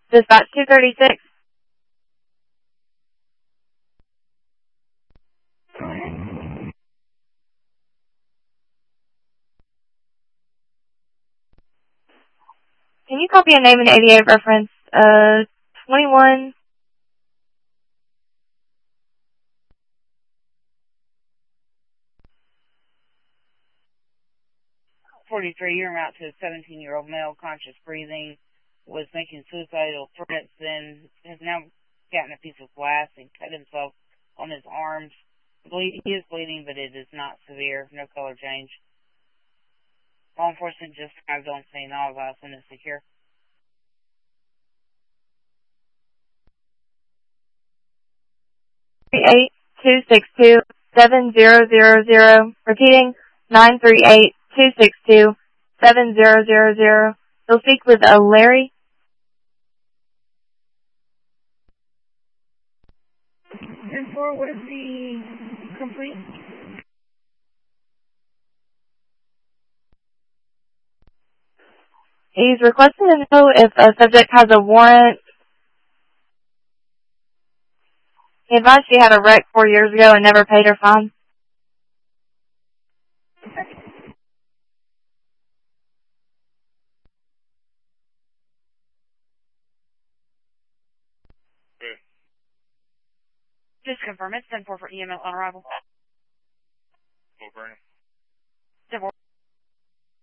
Dispatch 236. Can you copy a name and 88 reference? 21. 43-year amount to a 17-year-old male, conscious breathing, was making suicidal threats, then has now gotten a piece of glass and cut himself on his arms. He is bleeding, but it is not severe. No color change. Law enforcement just arrived on scene. All and is secure. 938-262-7000. Repeating, 938-262-7000. You'll speak with Larry. And for what is the complaint? He's requesting to know if a subject has a warrant. He advised she had a wreck 4 years ago and never paid her fine. Just confirm it's 10-4 for EML on arrival. Burning.